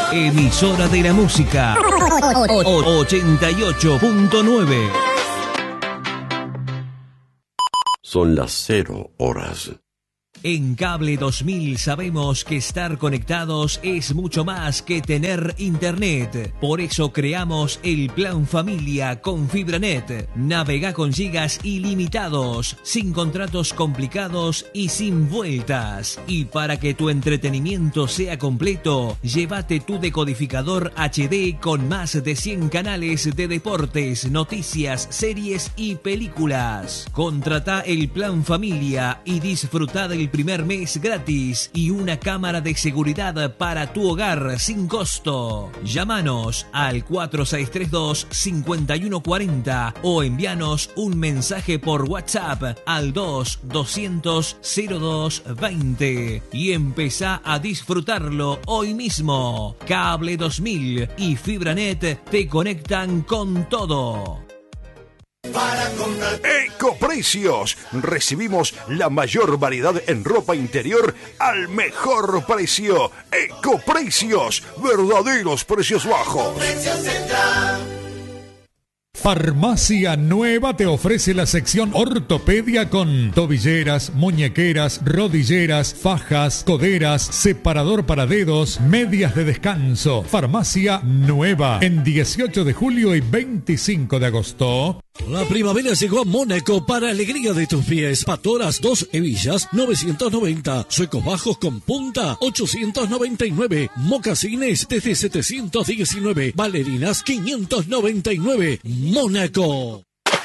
Emisora de la música 88.9. Son las 0 horas. En Cable 2000 sabemos que estar conectados es mucho más que tener internet. Por eso creamos el Plan Familia con FibraNet. Navega con gigas ilimitados, sin contratos complicados y sin vueltas. Y para que tu entretenimiento sea completo, llévate tu decodificador HD con más de 100 canales de deportes, noticias, series y películas. Contrata el Plan Familia y disfruta del primer mes gratis y una cámara de seguridad para tu hogar sin costo. Llámanos al 4632-5140 o envíanos un mensaje por WhatsApp al 200-0220 y empezá a disfrutarlo hoy mismo. Cable 2000 y FibraNet te conectan con todo. Ecoprecios. Recibimos la mayor variedad en ropa interior al mejor precio. Ecoprecios, verdaderos precios bajos. Farmacia Nueva te ofrece la sección ortopedia con tobilleras, muñequeras, rodilleras, fajas, coderas, separador para dedos, medias de descanso. Farmacia Nueva en 18 de julio y 25 de agosto. La primavera llegó a Mónaco para alegría de tus pies. Patoras 2 hebillas 990, suecos bajos con punta 899, mocasines desde 719, bailarinas 599. Mónaco.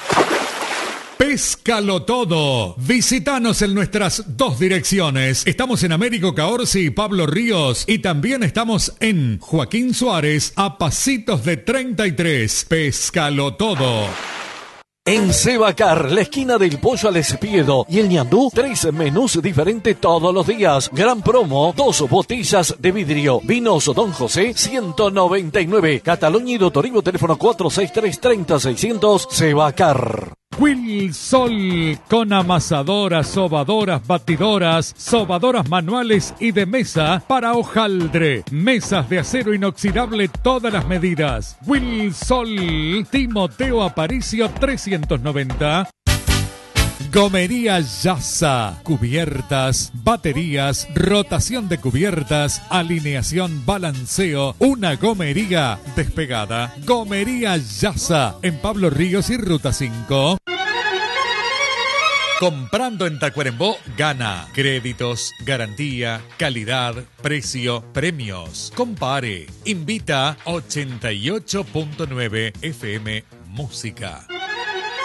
Péscalo todo. Visítanos en nuestras dos direcciones. Estamos en Américo Caorsi y Pablo Ríos. Y también estamos en Joaquín Suárez a pasitos de 33. Péscalo todo. En Sebacar, la esquina del Pollo al Espiedo y el ñandú, 3 menús diferentes todos los días. Gran promo, 2 botellas de vidrio. Vinos Don José, 199. Cataluña y Dotorivo, teléfono 463-30-600. Sebacar. Wilsol, con amasadoras, sobadoras, batidoras, sobadoras manuales y de mesa para hojaldre. Mesas de acero inoxidable todas las medidas. Wilsol, Timoteo Aparicio 390. Gomería Yasa, cubiertas, baterías, rotación de cubiertas, alineación, balanceo, una gomería despegada. Gomería Yasa, en Pablo Ríos y Ruta 5. Comprando en Tacuarembó, gana. Créditos, garantía, calidad, precio, premios. Compare. Invita 88.9 FM Música.